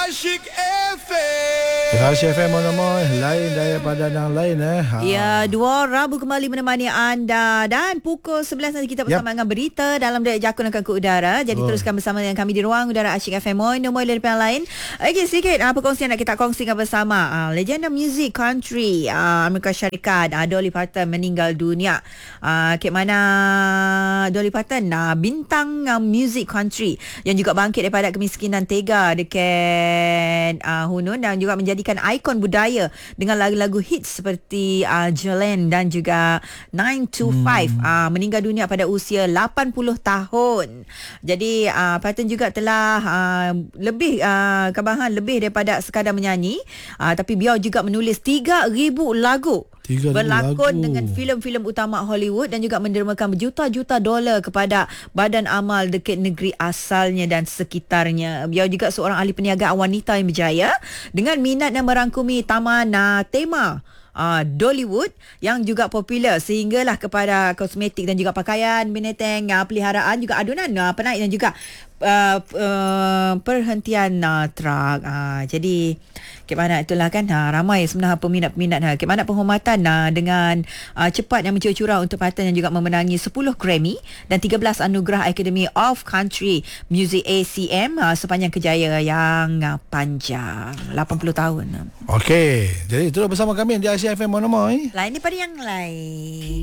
Asyik FM. Asyik FM Monomoy, lain daripada yang lain Ya, dua Rabu kembali menemani anda. Dan pukul 11 nanti kita bersama dengan berita dalam Direct Jakun akan ke udara. Jadi teruskan bersama dengan kami di ruang udara Asyik FM Monomoy daripada yang lain. Okey, sedikit perkongsian nak kita kongsikan bersama. Legenda muzik country Amerika Syarikat, Dolly Parton meninggal dunia. Mana Dolly Parton, bintang muzik country yang juga bangkit daripada kemiskinan tega dekat Hunun dan juga menjadikan ikon budaya dengan lagu-lagu hits seperti Jolene dan juga 9 to 5. Meninggal dunia pada usia 80 tahun. Jadi Parton juga telah lebih kebahan lebih daripada sekadar menyanyi, tapi beliau juga menulis 3,000 lagu. Berlakon dengan filem-filem utama Hollywood dan juga mendermakan berjuta-juta dolar kepada badan amal dekat negeri asalnya dan sekitarnya. Beliau juga seorang ahli perniagaan wanita yang berjaya dengan minat yang merangkumi taman tema Dollywood yang juga popular sehinggalah kepada kosmetik dan juga pakaian, binatang peliharaan, juga adunan penaik dan juga perhentian truk. Jadi mana itulah kan, ramai sebenarnya peminat-peminat mana penghormatan dengan cepat yang mencurah untuk Parton yang juga memenangi 10 Grammy dan 13 anugerah Academy of Country Music ACM sepanjang kejayaan yang panjang 80 tahun. Okey, jadi terus bersama kami di Asyik FM Monomoy. Lain daripada yang lain.